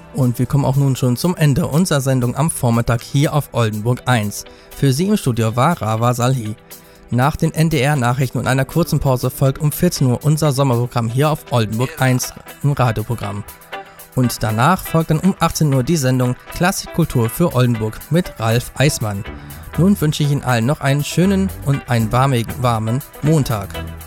Und wir kommen auch nun schon zum Ende unserer Sendung am Vormittag hier auf Oldenburg 1. Für Sie im Studio war Rawa Salhi. Nach den NDR-Nachrichten und einer kurzen Pause folgt um 14 Uhr unser Sommerprogramm hier auf Oldenburg 1 im Radioprogramm. Und danach folgt dann um 18 Uhr die Sendung Klassikkultur für Oldenburg mit Ralf Eismann. Nun wünsche ich Ihnen allen noch einen schönen und einen warmen Montag.